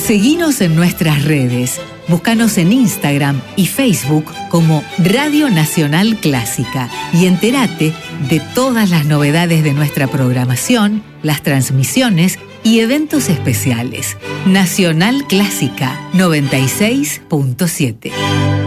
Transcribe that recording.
Seguinos en nuestras redes. Búscanos en Instagram y Facebook como Radio Nacional Clásica y entérate de todas las novedades de nuestra programación, las transmisiones y eventos especiales. Nacional Clásica 96.7.